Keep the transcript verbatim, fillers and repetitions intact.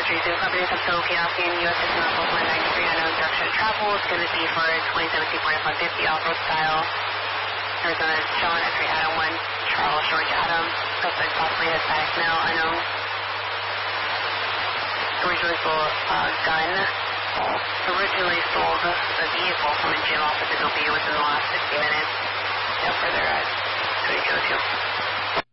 three zero company, Subsolo Kioski in U S six one ninety-three, unknown direction of travel. It's going to be for twenty seventeen Ford F one fifty off-road style. Arizona John, X-ray Adam one, Charles George Adam. Suspect possibly Hispanic male, unknown. Originally stole a gun. Originally stole the vehicle from a gym office. It'll be within the last sixty minutes. No further uh, twenty-two oh two.